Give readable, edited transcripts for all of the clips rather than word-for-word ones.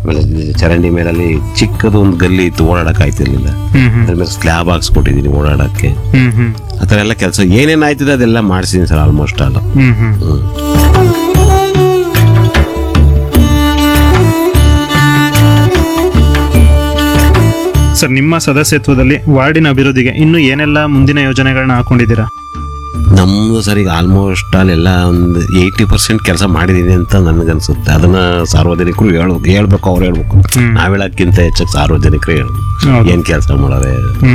ಆಮೇಲೆ ಚರಂಡಿ ಮೇಲಲ್ಲಿ ಚಿಕ್ಕದು ಒಂದು ಗಲ್ಲಿ ಇತ್ತು, ಓಡಾಡಕ್ ಆಯ್ತಿರ್ಲಿಲ್ಲ. ಅದ್ರ ಮೇಲೆ ಸ್ಲ್ಯಾಬ್ ಹಾಕ್ಸ್ಕೊಟ್ಟಿದೀನಿ ಓಡಾಡಕ್ಕೆ. ಆ ಥರ ಎಲ್ಲ ಕೆಲಸ ಏನೇನ್ ಆಯ್ತದೆ ಅದೆಲ್ಲ ಮಾಡಿಸಿದೀನಿ ಸರ್ ಆಲ್ಮೋಸ್ಟ್ ಅಲ್ಲ. ಸರ್, ನಿಮ್ಮ ಸದಸ್ಯತ್ವದಲ್ಲಿ ವಾರ್ಡಿನ ಅಭಿವೃದ್ಧಿಗೆ ಇನ್ನು ಏನೆಲ್ಲ ಮುಂದಿನ ಯೋಜನೆಗಳನ್ನ ಹಾಕೊಂಡಿದ್ದೀರಾ? ನಮ್ದು ಸರ್ ಈಗ ಆಲ್ಮೋಸ್ಟ್ ಅಲ್ಲೆಲ್ಲ ಒಂದು 80% ಕೆಲಸ ಮಾಡಿದೀನಿ ಅಂತ ನನ್ಗನ್ಸುತ್ತೆ. ಅದನ್ನ ಸಾರ್ವಜನಿಕರು ಹೇಳ್ಬೇಕು, ಅವ್ರು ಹೇಳ್ಬೇಕು. ನಾವ್ ಹೇಳಕ್ಕಿಂತ ಹೆಚ್ಚಾಗಿ ಸಾರ್ವಜನಿಕರು ಹೇಳ್ಬೇಕು ಏನ್ ಕೆಲಸ ಮಾಡೋರೆ.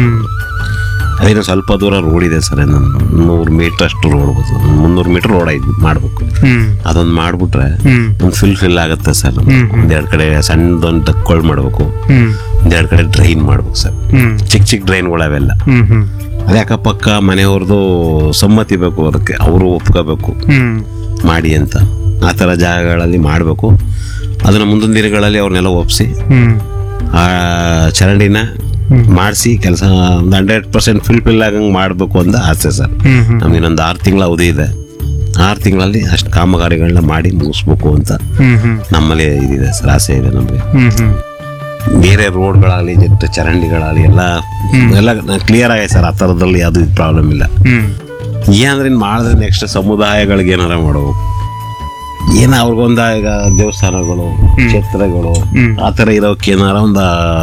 ಅದೇನೋ ಸ್ವಲ್ಪ ದೂರ ರೋಡ್ ಇದೆ ಸರ್, 100 ಮೀಟರ್ ಅಷ್ಟು ರೋಡ್, 300 ಮೀಟರ್ ರೋಡ್ ಮಾಡ್ಬೇಕು. ಅದೊಂದು ಮಾಡ್ಬಿಟ್ರೆ ಒಂದು ಫಿಲ್ ಆಗುತ್ತೆ ಸರ್. ಒಂದೆರಡು ಕಡೆ ಸಣ್ಣದೊಂದು ಡಕ್ಕೊಳ್ ಮಾಡ್ಬೇಕು, ಒಂದೆರಡು ಕಡೆ ಡ್ರೈನ್ ಮಾಡ್ಬೇಕು ಸರ್. ಚಿಕ್ಕ ಡ್ರೈನ್ಗಳು ಅವೆಲ್ಲ. ಅದೇ ಅಕ್ಕಪಕ್ಕ ಮನೆಯವ್ರದ್ದು ಸಮ್ಮತಿ ಬೇಕು, ಅದಕ್ಕೆ ಅವರು ಒಪ್ಕೋಬೇಕು ಮಾಡಿ ಅಂತ. ಆ ಥರ ಜಾಗಗಳಲ್ಲಿ ಮಾಡಬೇಕು. ಅದನ್ನ ಮುಂದಿನ ದಿನಗಳಲ್ಲಿ ಅವ್ರನ್ನೆಲ್ಲ ಒಪ್ಪಿಸಿ ಆ ಚರಂಡಿನ ಮಾಡಿಸಿ ಕೆಲಸ ಒಂದು 100% ಫಿಲ್ ಆಗಂಗೆ ಮಾಡಬೇಕು ಅಂತ ಆಸೆ ಸರ್. ನಮ್ಗೆ ಇನ್ನೊಂದು 6 ತಿಂಗಳ ಅವಧಿ ಇದೆ. 6 ತಿಂಗಳಲ್ಲಿ ಅಷ್ಟು ಕಾಮಗಾರಿಗಳನ್ನ ಮಾಡಿ ಮುಗಿಸ್ಬೇಕು ಅಂತ ನಮ್ಮಲ್ಲಿ ಇದಿದೆ ಸರ್, ಆಸೆ ಇದೆ ನಮಗೆ. ಬೇರೆ ರೋಡ್ಗಳಾಗಲಿ ಚರಂಡಿಗಳಾಗಲಿ ಎಲ್ಲ ಕ್ಲಿಯರ್ ಆಗಿದೆ ಸರ್. ಆ ಥರದಲ್ಲಿ ಯಾವುದು ಪ್ರಾಬ್ಲಮ್ ಇಲ್ಲ. ಏನಂದ್ರೆ ಮಾಡಿದ್ರೆ ನೆಕ್ಸ್ಟ್ ಸಮುದಾಯಗಳಿಗೆ ಏನಾರ ಮಾಡಬೇಕು. ಏನ ಅವ್ರಿಗೊಂದ ಈಗ ದೇವಸ್ಥಾನಗಳು, ಕ್ಷೇತ್ರಗಳು ಆ ಥರ ಇರೋಕೆ ಏನಾರ ಒಂದು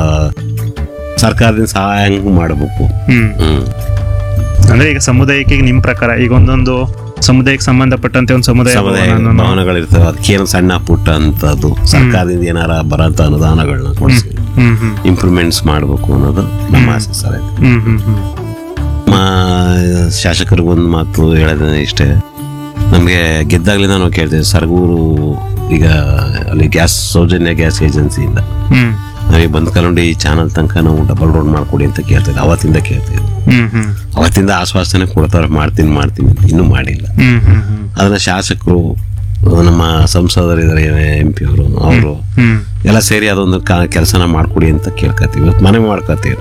ಸರ್ಕಾರದಿಂದ ಸಹಾಯ ಮಾಡಬೇಕು. ಅಂದ್ರೆ ಈಗ ಸಮುದಾಯಕ್ಕೆ ನಿಮ್ ಪ್ರಕಾರ ಈಗ ಒಂದೊಂದು ಸಮುದಾಯಕ್ಕೆ ಸಂಬಂಧಪಟ್ಟಂತೆ ಒಂದು ಸಮುದಾಯ ಭವನಗಳಿರ್ತವೆ, ಅದಕ್ಕೇನು ಸಣ್ಣ ಪುಟ್ಟ ಅಂತದ್ದು ಸರ್ಕಾರದಿಂದ ಏನಾರ ಬರೋಂಥ ಅನುದಾನಗಳನ್ನ ಕೊಡಿಸಿ ಇಂಪ್ರೂವ್ಮೆಂಟ್ಸ್ ಮಾಡಬೇಕು ಅನ್ನೋದು ನಮ್ಮ ಆಸೆ ಸರ್. ನಮ್ಮ ಶಾಸಕರಿಗೆ ಒಂದು ಮಾತು ಹೇಳೋದೇ ಇಷ್ಟೇ, ನಮಗೆ ಗೆದ್ದಾಗ್ಲಿಂದ ನಾವು ಕೇಳ್ತೇವೆ ಸರಗೂರು ಈಗ ಅಲ್ಲಿ ಸೌಜನ್ಯ ಗ್ಯಾಸ್ ಏಜೆನ್ಸಿಯಿಂದ ನಾವೀಗ ಬಂದ್ಕಲ್ಕೊಂಡು ಈ ಚಾನಲ್ ತನಕ ನಾವು ಡಬಲ್ ರೋಡ್ ಮಾಡ್ಕೊಡಿ ಅಂತ ಕೇಳ್ತಿದ್ದೆ. ಅವತ್ತಿಂದ ಕೇಳ್ತಿದ್ವಿ, ಅವತ್ತಿಂದ ಆಶ್ವಾಸನೆ ಕೊಡ್ತಾರೆ ಮಾಡ್ತೀನಿ ಅಂತ, ಇನ್ನೂ ಮಾಡಿಲ್ಲ. ಅದನ್ನ ಶಾಸಕರು, ನಮ್ಮ ಸಂಸದರಿದ್ದಾರೆ MP ಅವರು ಎಲ್ಲ ಸೇರಿ ಅದೊಂದು ಕೆಲಸನ ಮಾಡ್ಕೊಡಿ ಅಂತ ಕೇಳ್ಕತೀವಿ. ಇವತ್ತು ಮನೆ ಮಾಡ್ಕತೀವಿ.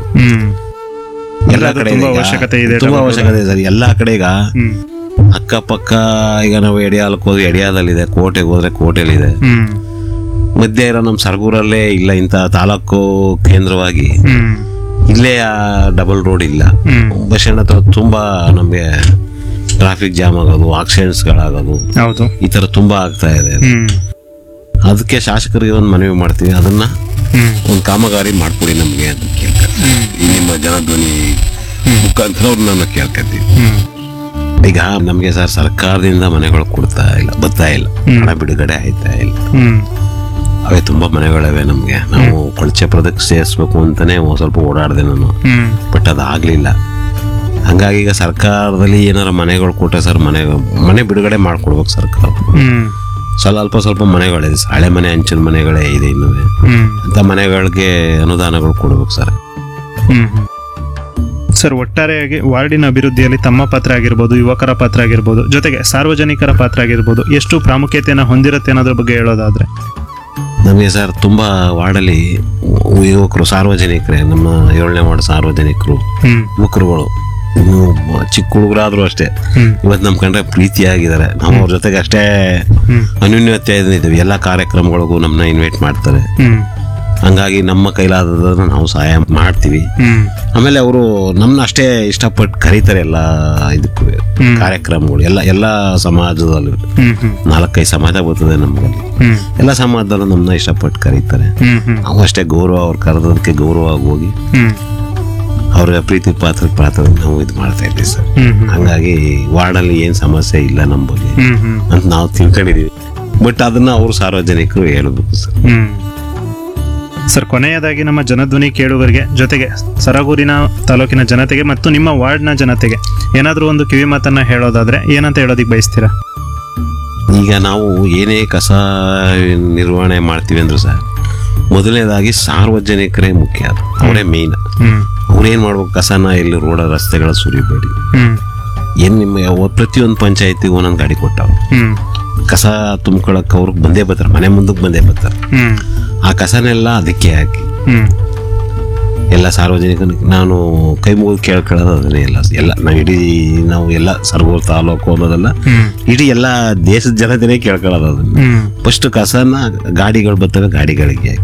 ಎಲ್ಲ ಕಡೆ ತುಂಬಾ ಅವಶ್ಯಕತೆ ಇದೆ ಸರ್. ಎಲ್ಲಾ ಕಡೆ ಈಗ ಅಕ್ಕಪಕ್ಕ ಈಗ ನಾವು ಎಡಿಯಾಲಕ್ಕೆ ಹೋದ್ರೆ ಎಡಿಯಾದಲ್ಲಿದೆ, ಕೋಟೆಗೆ ಹೋದ್ರೆ ಕೋಟೆಲಿದೆ. ಮಧ್ಯೆ ಇರೋ ನಮ್ಮ ಸರಗೂರಲ್ಲೇ ಇಲ್ಲ, ಇಂಥ ತಾಲೂಕು ಕೇಂದ್ರವಾಗಿ ಇಲ್ಲೇ ಡಬಲ್ ರೋಡ್ ಇಲ್ಲ. ಬಸ್ ಸ್ಟ್ಯಾಂಡ್ ಹತ್ರ ತುಂಬಾ ನಮ್ಗೆ ಟ್ರಾಫಿಕ್ ಜಾಮ್ ಆಗೋದು, ಆಕ್ಸಿಡೆಂಟ್ಸ್ಗಳಾಗೋದು, ಈ ತರ ತುಂಬಾ ಆಗ್ತಾ ಇದೆ. ಅದಕ್ಕೆ ಶಾಸಕರಿಗೆ ಒಂದು ಮನವಿ ಮಾಡ್ತೀವಿ, ಅದನ್ನ ಒಂದು ಕಾಮಗಾರಿ ಮಾಡ್ಕೊಡಿ ನಮ್ಗೆ ಅಂತ ಕೇಳ್ಕೊತೀವಿ. ನಿಮ್ಮ ಜನಧ್ವನಿ ಮುಖಾಂತರ ಅವ್ರನ್ನ ಕೇಳ್ಕೊತೀವಿ. ಈಗ ನಮ್ಗೆ ಸರ್ ಸರ್ಕಾರದಿಂದ ಮನೆಗಳು ಕೊಡ್ತಾ ಇಲ್ಲ, ಬರ್ತಾ ಇಲ್ಲ, ಹಣ ಬಿಡುಗಡೆ ಆಯ್ತಾ ಇಲ್ಲ. ಅವೇ ತುಂಬಾ ಮನೆಗಳಿವೆ ನಮ್ಗೆ. ನಾವು ಕೊಳಚೆ ಪ್ರದಕ್ಕೆ ಸೇರಿಸ್ಬೇಕು ಅಂತಾನೆ ಸ್ವಲ್ಪ ಓಡಾಡಿದೆ ನಾನು, ಬಟ್ ಅದಾಗ್ಲಿಲ್ಲ. ಹಂಗಾಗಿ ಈಗ ಸರ್ಕಾರದಲ್ಲಿ ಏನಾರ ಮನೆಗಳು ಕೊಟ್ಟೆ ಸರ್, ಮನೆ ಬಿಡುಗಡೆ ಮಾಡ್ಕೊಡ್ಬೇಕು ಸರ್ಕಾರ. ಸ್ವಲ್ಪ ಮನೆಗಳಿದೆ ಸರ್, ಹಳೆ ಮನೆ, ಹಂಚಿನ ಮನೆಗಳೇ ಇದೆ ಇನ್ನೂ. ಅಂತ ಮನೆಗಳಿಗೆ ಅನುದಾನಗಳು ಕೊಡ್ಬೇಕು ಸರ್. ಸರ್, ಒಟ್ಟಾರೆಯಾಗಿ ವಾರ್ಡಿನ ಅಭಿವೃದ್ಧಿಯಲ್ಲಿ ತಮ್ಮ ಪಾತ್ರ ಆಗಿರ್ಬೋದು, ಯುವಕರ ಪಾತ್ರ ಆಗಿರ್ಬೋದು, ಜೊತೆಗೆ ಸಾರ್ವಜನಿಕರ ಪಾತ್ರ ಆಗಿರ್ಬೋದು, ಎಷ್ಟು ಪ್ರಾಮುಖ್ಯತೆಯನ್ನು ಹೊಂದಿರುತ್ತೆ ಅನ್ನೋದ್ರ ಬಗ್ಗೆ ಹೇಳೋದಾದ್ರೆ? ನಮಗೆ ಸರ್ ತುಂಬಾ ವಾರ್ಡಲ್ಲಿ ಯುವಕರು, ಸಾರ್ವಜನಿಕರೇ, ನಮ್ಮ 7ನೇ ವಾರ್ಡ್ ಸಾರ್ವಜನಿಕರು, ಯುವಕರುಗಳು ಇನ್ನು ಚಿಕ್ಕ ಹುಡುಗರಾದ್ರು ಅಷ್ಟೇ ಇವತ್ತು ನಮ್ ಕಂಡ್ರೆ ಪ್ರೀತಿಯಾಗಿದ್ದಾರೆ. ನಾವು ಅವ್ರ ಜೊತೆಗೆ ಅಷ್ಟೇ ಅನ್ಯೋನ್ಯತೆ ಇದ್ದೀವಿ. ಎಲ್ಲ ಕಾರ್ಯಕ್ರಮಗಳಿಗೂ ನಮ್ಮನ್ನ ಇನ್ವೈಟ್ ಮಾಡ್ತಾರೆ. ಹಂಗಾಗಿ ನಮ್ಮ ಕೈಲಾದದನ್ನ ನಾವು ಸಹಾಯ ಮಾಡ್ತೀವಿ. ಆಮೇಲೆ ಅವರು ನಮ್ಮನ್ನ ಅಷ್ಟೇ ಇಷ್ಟಪಟ್ಟು ಕರೀತಾರೆ ಎಲ್ಲ ಇದಕ್ಕೂ ಕಾರ್ಯಕ್ರಮಗಳು. ಎಲ್ಲ ಸಮಾಜದಲ್ಲಿ 4-5 ಸಮಾಜ ಬರ್ತದೆ ನಮ್ಮಲ್ಲಿ. ಎಲ್ಲ ಸಮಾಜದಲ್ಲೂ ನಮ್ಮನ್ನ ಇಷ್ಟಪಟ್ಟು ಕರೀತಾರೆ. ನಾವು ಅಷ್ಟೇ ಗೌರವ, ಅವ್ರು ಕರೆದದಕ್ಕೆ ಗೌರವವಾಗಿ ಹೋಗಿ ಅವ್ರ ಪ್ರೀತಿ ಪಾತ್ರ ನಾವು ಇದು ಮಾಡ್ತಾ ಇದ್ದೀವಿ ಸರ್. ಹಂಗಾಗಿ ವಾರ್ಡಲ್ಲಿ ಏನ್ ಸಮಸ್ಯೆ ಇಲ್ಲ ನಮ್ಮ ಬಗ್ಗೆ ಅಂತ ನಾವು ತಿಳ್ಕೊಂಡಿದೀವಿ. ಬಟ್ ಅದನ್ನ ಅವರು ಸಾರ್ವಜನಿಕರು ಹೇಳ್ಬೇಕು ಸರ್. ಸರ್, ಕೊನೆಯದಾಗಿ ನಮ್ಮ ಜನಧ್ವನಿ ಕೇಳುಗರಿಗೆ, ಜೊತೆಗೆ ಸರಗೂರಿನ ತಾಲೂಕಿನ ಜನತೆಗೆ ಮತ್ತು ನಿಮ್ಮ ವಾರ್ಡ್ನ ಜನತೆಗೆ ಏನಾದರೂ ಒಂದು ಕಿವಿ ಮಾತನ್ನ ಹೇಳೋದಾದ್ರೆ ಏನಂತ ಹೇಳೋದಿಕ್ ಬಯಸ್ತೀರಾ? ಈಗ ನಾವು ಏನೇ ಕಸ ನಿರ್ವಹಣೆ ಮಾಡ್ತೀವಿ ಅಂದ್ರು ಸರ್, ಮೊದಲನೇದಾಗಿ ಸಾರ್ವಜನಿಕರೇ ಮುಖ್ಯ. ಅದು ಅವರೇ ಮೇಯ್ನ್. ಅವ್ರೇನ್ ಮಾಡ್ಬೇಕು, ಕಸನ ಎಲ್ಲಿ ರೋಡ ರಸ್ತೆಗಳ ಸುರಿಬೇಡಿ. ಏನ್ ನಿಮ್ಮ ಪ್ರತಿಯೊಂದು ಪಂಚಾಯತಿಗೂ ಒಂದೊಂದು ಗಾಡಿ ಕೊಟ್ಟವ್ರು, ಕಸ ತುಂಬ್ಕೊಳಕ್ ಅವ್ರಿಗೆ ಬಂದೇ ಬರ್ತಾರೆ, ಮನೆ ಮುಂದಕ್ಕೆ ಬಂದೇ ಬರ್ತಾರೆ. ಆ ಕಸನೆಲ್ಲ ಅದಕ್ಕೆ ಹಾಕಿ ಎಲ್ಲ ಸಾರ್ವಜನಿಕನಿಗೆ ನಾನು ಕೈ ಮುಗಿದು ಕೇಳ್ಕೊಳ್ಳೋದು ಅದನ್ನೇ. ಎಲ್ಲ ನಾವು ಎಲ್ಲ ಸರಗೂರು ತಾಲೂಕು ಅನ್ನೋದಲ್ಲ, ಇಡೀ ಎಲ್ಲ ದೇಶದ ಜನತೆನೇ ಕೇಳ್ಕೊಳ್ಳೋದು ಅದನ್ನ. ಫಸ್ಟ್ ಕಸನ ಗಾಡಿಗಳು ಬರ್ತವೆ, ಗಾಡಿಗಳಿಗೆ